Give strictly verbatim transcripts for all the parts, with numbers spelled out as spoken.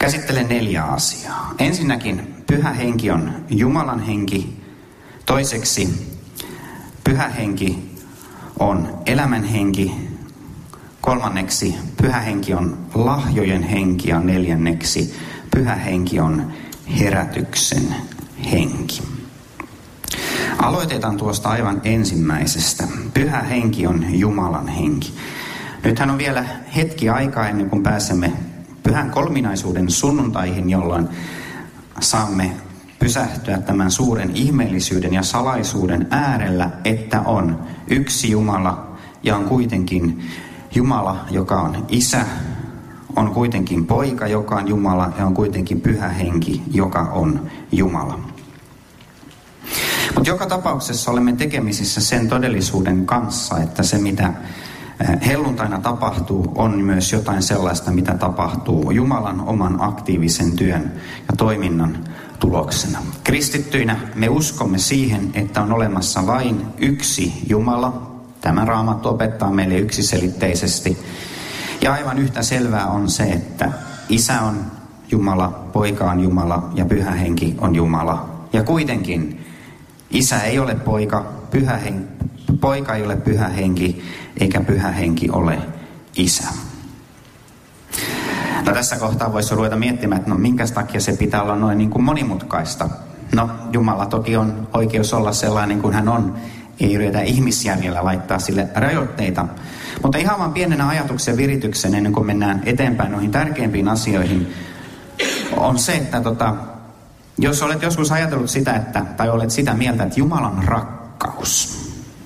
käsittelen neljä asiaa. Ensinnäkin Pyhä Henki on Jumalan henki. Toiseksi Pyhä Henki on elämän henki. Kolmanneksi Pyhä Henki on lahjojen henki ja neljänneksi Pyhä Henki on herätyksen henki. Aloitetaan tuosta aivan ensimmäisestä. Pyhä Henki on Jumalan henki. Nythän on vielä hetki aikaa ennen kuin pääsemme Pyhän kolminaisuuden sunnuntaihin, jolloin saamme pysähtyä tämän suuren ihmeellisyyden ja salaisuuden äärellä, että on yksi Jumala ja on kuitenkin Jumala, joka on Isä, on kuitenkin Poika, joka on Jumala ja on kuitenkin Pyhä Henki, joka on Jumala. Mutta joka tapauksessa olemme tekemisissä sen todellisuuden kanssa, että se mitä helluntaina tapahtuu on myös jotain sellaista, mitä tapahtuu Jumalan oman aktiivisen työn ja toiminnan tuloksena. Kristittyinä me uskomme siihen, että on olemassa vain yksi Jumala. Tämä Raamattu opettaa meille yksiselitteisesti. Ja aivan yhtä selvää on se, että Isä on Jumala, Poika on Jumala ja Pyhä Henki on Jumala. Ja kuitenkin Isä ei ole Poika, Pyhä Henki, Poika ei ole Pyhä Henki, eikä Pyhä Henki ole Isä. No tässä kohtaa voisi ruveta miettimään, että no minkä takia se pitää olla noin niin kuin monimutkaista. No Jumala toki on oikeus olla sellainen kuin hän on. Ei yritä ihmisjärjellä laittaa sille rajoitteita. Mutta ihan vaan pienenä ajatuksen virityksen ennen kuin mennään eteenpäin noihin tärkeimpiin asioihin on se, että tota, jos olet joskus ajatellut sitä, että, tai olet sitä mieltä, että Jumalan rakkaus,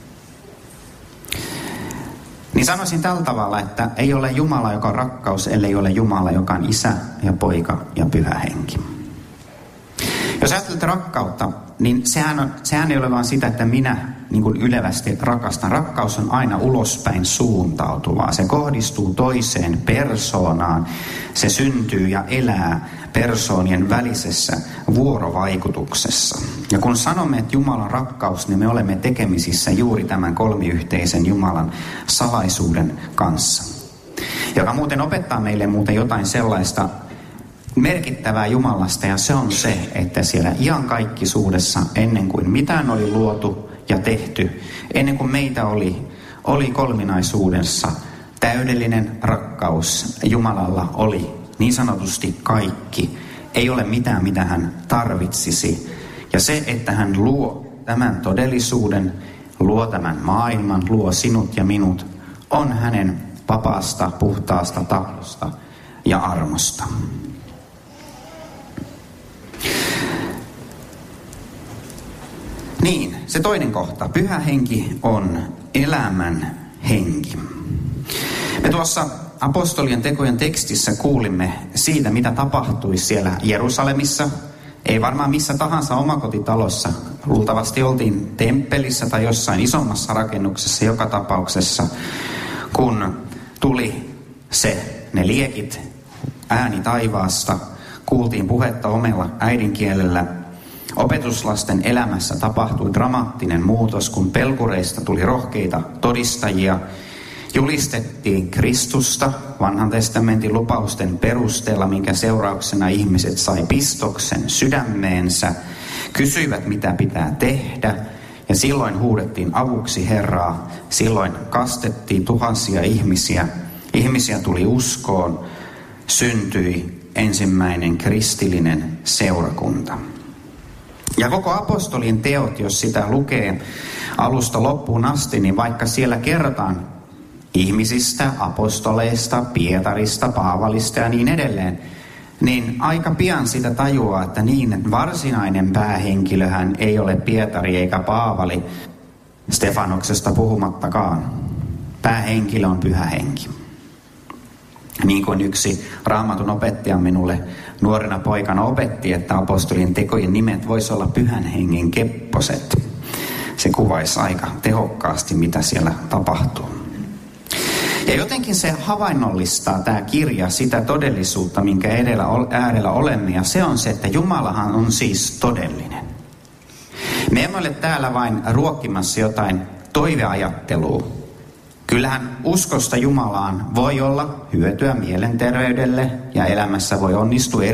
niin sanoisin tällä tavalla, että ei ole Jumala, joka on rakkaus, ellei ole Jumala, joka on Isä ja Poika ja Pyhä Henki. Jos ajattelet rakkautta, niin sehän, on, sehän ei ole vaan sitä, että minä niin kuin ylevästi rakastan. Rakkaus on aina ulospäin suuntautuvaa. Se kohdistuu toiseen persoonaan. Se syntyy ja elää persoonien välisessä vuorovaikutuksessa. Ja kun sanomme, että Jumalan rakkaus, niin me olemme tekemisissä juuri tämän kolmiyhteisen Jumalan salaisuuden kanssa. Joka muuten opettaa meille muuten jotain sellaista merkittävää Jumalasta, ja se on se, että siellä iankaikkisuudessa, ennen kuin mitään oli luotu ja tehty, ennen kuin meitä oli, oli kolminaisuudessa, täydellinen rakkaus Jumalalla oli niin sanotusti kaikki. Ei ole mitään, mitä hän tarvitsisi. Ja se, että hän luo tämän todellisuuden, luo tämän maailman, luo sinut ja minut, on hänen vapaasta, puhtaasta tahdosta ja armosta. Niin, se toinen kohta. Pyhä Henki on elämän henki. Me tuossa apostolien tekojen tekstissä kuulimme siitä, mitä tapahtui siellä Jerusalemissa. Ei varmaan missä tahansa omakotitalossa. Luultavasti oltiin temppelissä tai jossain isommassa rakennuksessa joka tapauksessa, kun tuli se, ne liekit, ääni taivaasta, kuultiin puhetta omalla äidinkielellä. Opetuslasten elämässä tapahtui dramaattinen muutos, kun pelkureista tuli rohkeita todistajia. Julistettiin Kristusta vanhan testamentin lupausten perusteella, minkä seurauksena ihmiset sai pistoksen sydämeensä, kysyivät mitä pitää tehdä ja silloin huudettiin avuksi Herraa. Silloin kastettiin tuhansia ihmisiä. Ihmisiä tuli uskoon, syntyi ensimmäinen kristillinen seurakunta. Ja koko apostolien teot, jos sitä lukee alusta loppuun asti, niin vaikka siellä kerrotaan ihmisistä, apostoleista, Pietarista, Paavalista ja niin edelleen, niin aika pian sitä tajuaa, että niin, että varsinainen päähenkilöhän ei ole Pietari eikä Paavali, Stefanoksesta puhumattakaan. Päähenkilö on Pyhä Henki. Niin kuin yksi Raamatun opettaja minulle nuorena poikana opetti, että apostolien tekojen nimet voisi olla Pyhän Hengen kepposet. Se kuvaisi aika tehokkaasti, mitä siellä tapahtuu. Ja jotenkin se havainnollistaa tämä kirja sitä todellisuutta, minkä edellä äärellä olemme, ja se on se, että Jumalahan on siis todellinen. Me emme ole täällä vain ruokkimassa jotain toiveajattelua. Kyllähän uskosta Jumalaan voi olla hyötyä mielenterveydelle ja elämässä voi onnistua